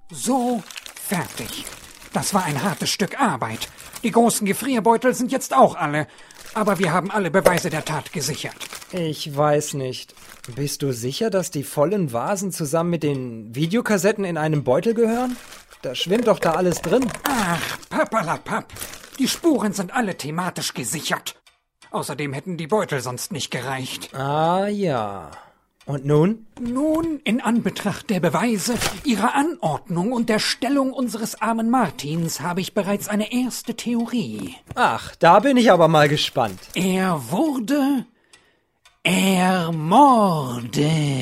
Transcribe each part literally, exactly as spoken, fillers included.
So, fertig. Das war ein hartes Stück Arbeit. Die großen Gefrierbeutel sind jetzt auch alle. Aber wir haben alle Beweise der Tat gesichert. Ich weiß nicht. Bist du sicher, dass die vollen Vasen zusammen mit den Videokassetten in einem Beutel gehören? Da schwimmt doch da alles drin. Ach, papalapap. Die Spuren sind alle thematisch gesichert. Außerdem hätten die Beutel sonst nicht gereicht. Ah ja. Und nun? Nun, in Anbetracht der Beweise, ihrer Anordnung und der Stellung unseres armen Martins habe ich bereits eine erste Theorie. Ach, da bin ich aber mal gespannt. Er wurde ermordet.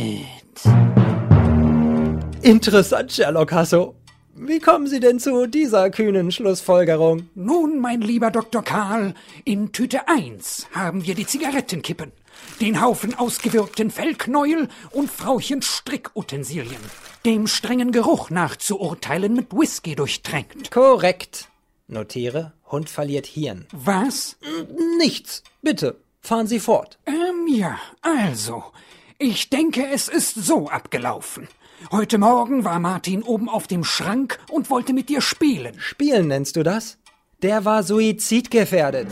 Interessant, Sherlock Hasso. Wie kommen Sie denn zu dieser kühnen Schlussfolgerung? Nun, mein lieber Doktor Karl, in Tüte eins haben wir die Zigarettenkippen, den Haufen ausgewirkten Fellknäuel und Frauchens Strickutensilien, dem strengen Geruch nach zu urteilen mit Whisky durchtränkt. Korrekt. Notiere, Hund verliert Hirn. Was? Nichts. Bitte, fahren Sie fort. Ähm, ja, also, ich denke, es ist so abgelaufen. Heute Morgen war Martin oben auf dem Schrank und wollte mit dir spielen. Spielen nennst du das? Der war suizidgefährdet.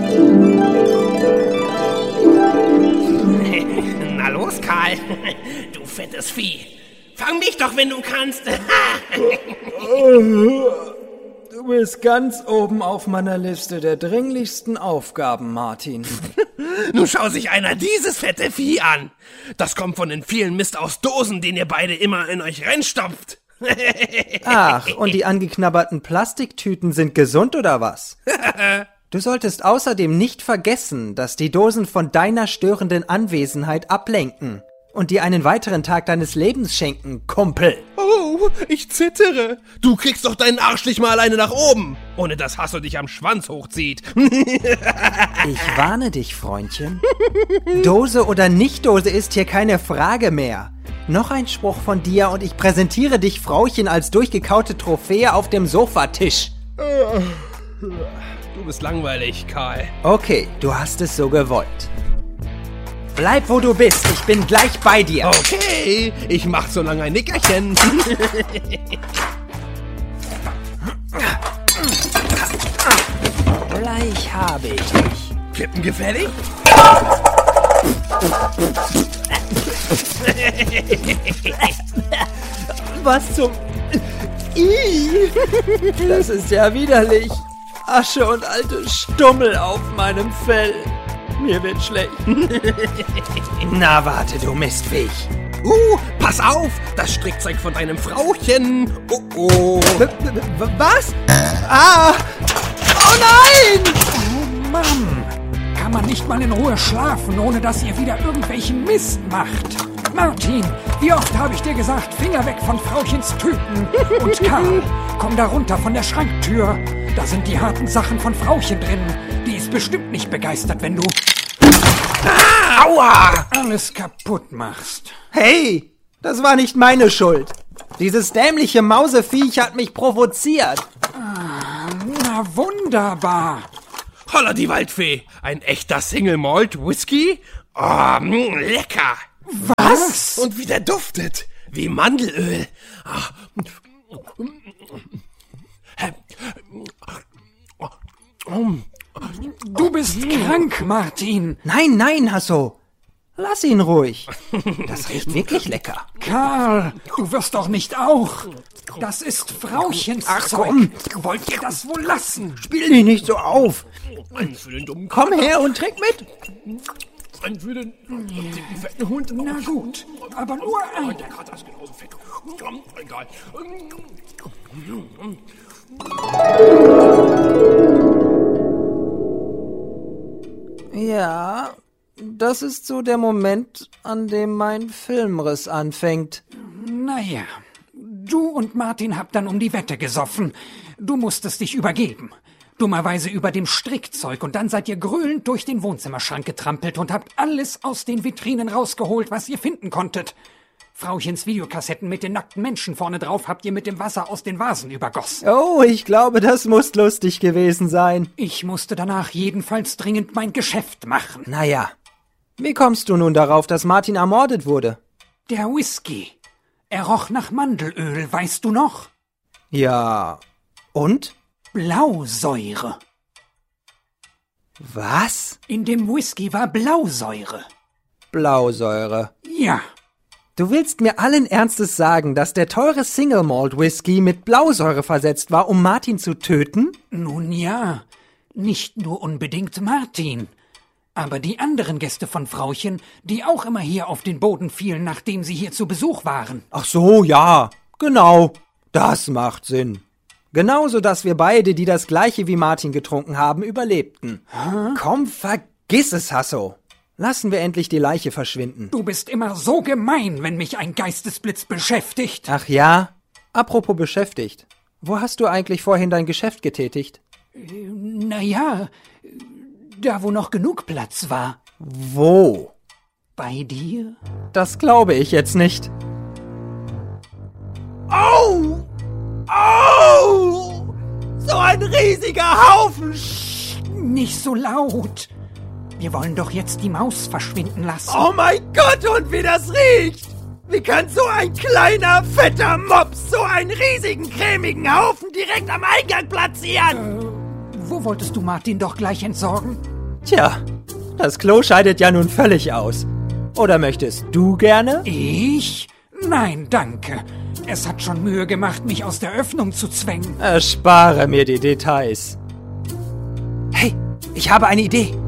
Na los, Karl. Du fettes Vieh. Fang mich doch, wenn du kannst. Du bist ganz oben auf meiner Liste der dringlichsten Aufgaben, Martin. Nun schau sich einer dieses fette Vieh an. Das kommt von den vielen Mist aus Dosen, den ihr beide immer in euch reinstopft. Ach, und die angeknabberten Plastiktüten sind gesund oder was? Du solltest außerdem nicht vergessen, dass die Dosen von deiner störenden Anwesenheit ablenken und dir einen weiteren Tag deines Lebens schenken, Kumpel. Oh, ich zittere. Du kriegst doch deinen Arsch nicht mal alleine nach oben, ohne dass Hasso dich am Schwanz hochzieht. Ich warne dich, Freundchen. Dose oder Nicht-Dose ist hier keine Frage mehr. Noch ein Spruch von dir und ich präsentiere dich, Frauchen, als durchgekaute Trophäe auf dem Sofatisch. Du bist langweilig, Karl. Okay, du hast es so gewollt. Bleib, wo du bist. Ich bin gleich bei dir. Okay, ich mach so lange ein Nickerchen. Gleich habe ich dich. Kippen gefällig? Was zum... Ih, das ist ja widerlich. Asche und alte Stummel auf meinem Fell. Mir wird schlecht. Na warte, du Mistviech. Uh, pass auf, das Strickzeug von deinem Frauchen. Oh, oh. W- w- was? Ah! Oh nein! Oh Mann, kann man nicht mal in Ruhe schlafen, ohne dass ihr wieder irgendwelchen Mist macht? Martin, wie oft habe ich dir gesagt, Finger weg von Frauchens Tüten. Und Karl, komm da runter von der Schranktür. Da sind die harten Sachen von Frauchen drin. Die ist bestimmt nicht begeistert, wenn du... Ah, aua! Alles kaputt machst. Hey, das war nicht meine Schuld. Dieses dämliche Mauseviech hat mich provoziert. Ah, na wunderbar. Holla die Waldfee, ein echter Single Malt Whisky? Oh, mh, lecker. Was? Und wie der duftet, wie Mandelöl. Ah. Du bist krank, Martin. Nein, nein, Hasso. Lass ihn ruhig. Das riecht wirklich lecker. Karl, du wirst doch nicht auch. Das ist Frauchens Ach, Zeug. komm. Wollt ihr das wohl lassen? Spiel dich nicht so auf. Ein für den dummen Komm her und trink mit. Ein für den dicken, fetten Hund. Na gut, aber nur ein. Der Kater ist genauso fett. Egal. Ja, das ist so der Moment, an dem mein Filmriss anfängt. Naja, du und Martin habt dann um die Wette gesoffen. Du musstest dich übergeben. Dummerweise über dem Strickzeug und dann seid ihr gröhlend durch den Wohnzimmerschrank getrampelt und habt alles aus den Vitrinen rausgeholt, was ihr finden konntet. Frauchens Videokassetten mit den nackten Menschen vorne drauf habt ihr mit dem Wasser aus den Vasen übergossen. Oh, ich glaube, das muss lustig gewesen sein. Ich musste danach jedenfalls dringend mein Geschäft machen. Naja, wie kommst du nun darauf, dass Martin ermordet wurde? Der Whisky. Er roch nach Mandelöl, weißt du noch? Ja, und? Blausäure. Was? In dem Whisky war Blausäure. Blausäure. Ja. Du willst mir allen Ernstes sagen, dass der teure Single Malt Whisky mit Blausäure versetzt war, um Martin zu töten? Nun ja, nicht nur unbedingt Martin, aber die anderen Gäste von Frauchen, die auch immer hier auf den Boden fielen, nachdem sie hier zu Besuch waren. Ach so, ja, genau. Das macht Sinn. Genauso, dass wir beide, die das gleiche wie Martin getrunken haben, überlebten. Hä? Komm, vergiss es, Hasso. Lassen wir endlich die Leiche verschwinden. Du bist immer so gemein, wenn mich ein Geistesblitz beschäftigt. Ach ja? Apropos beschäftigt. Wo hast du eigentlich vorhin dein Geschäft getätigt? Äh, na ja, da wo noch genug Platz war. Wo? Bei dir? Das glaube ich jetzt nicht. Au! Au! So ein riesiger Haufen! Nicht so laut. Wir wollen doch jetzt die Maus verschwinden lassen. Oh mein Gott, und wie das riecht! Wie kann so ein kleiner, fetter Mops so einen riesigen, cremigen Haufen direkt am Eingang platzieren? Äh, wo wolltest du Martin doch gleich entsorgen? Tja, das Klo scheidet ja nun völlig aus. Oder möchtest du gerne? Ich? Nein, danke. Es hat schon Mühe gemacht, mich aus der Öffnung zu zwängen. Erspare mir die Details. Hey, ich habe eine Idee.